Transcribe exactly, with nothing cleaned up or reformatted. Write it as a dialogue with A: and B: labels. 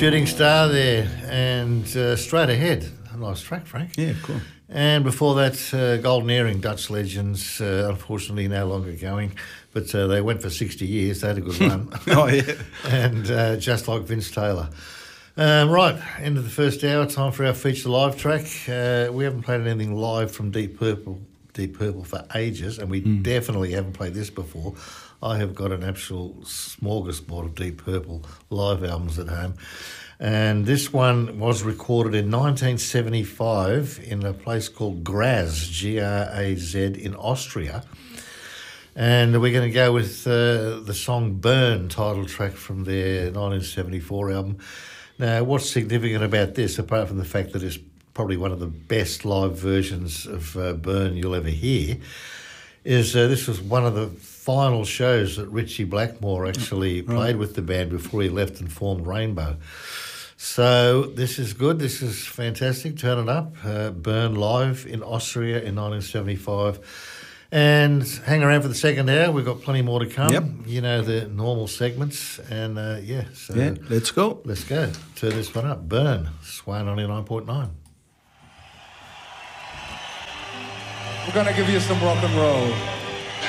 A: Shooting Star there, and uh, Straight Ahead. A nice track, Frank.
B: Yeah, cool.
A: And before that, uh, Golden Earring, Dutch legends, uh, unfortunately no longer going, but uh, they went for sixty years. They had a good run.
B: Oh, yeah.
A: And uh, just like Vince Taylor. Um, right, end of the first hour, time for our feature live track. Uh, we haven't played anything live from Deep Purple, Deep Purple for ages, and we mm. definitely haven't played this before. I have got an actual smorgasbord of Deep Purple live albums at home. And this one was recorded in nineteen seventy-five in a place called Graz, G R A Z, in Austria. And we're going to go with uh, the song Burn, title track from their nineteen seventy-four album. Now, what's significant about this, apart from the fact that it's probably one of the best live versions of uh, Burn you'll ever hear, is uh, this was one of the final shows that Ritchie Blackmore actually right. played with the band before he left and formed Rainbow. So this is good. This is fantastic. Turn it up. Uh, Burn live in Austria in nineteen seventy-five. And hang around for the second hour. We've got plenty more to come.
B: Yep.
A: You know, the normal segments. And, uh, yeah. So
B: yeah, let's go.
A: Let's go. Turn this one up. Burn. Sway ninety-nine point nine.
C: We're going to give you some rock and roll.